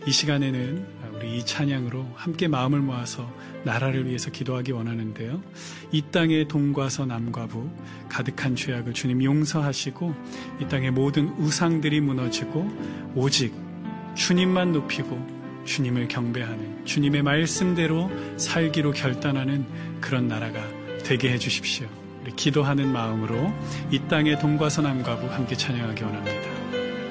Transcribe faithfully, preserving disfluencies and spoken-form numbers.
이 시간에는 우리 이 찬양으로 함께 마음을 모아서 나라를 위해서 기도하기 원하는데요. 이 땅의 동과서 남과 북 가득한 죄악을 주님 용서하시고 이 땅의 모든 우상들이 무너지고 오직 주님만 높이고 주님을 경배하는 주님의 말씀대로 살기로 결단하는 그런 나라가 되게 해주십시오. 우리 기도하는 마음으로 이 땅의 동과서 남과 북 함께 찬양하기 원합니다.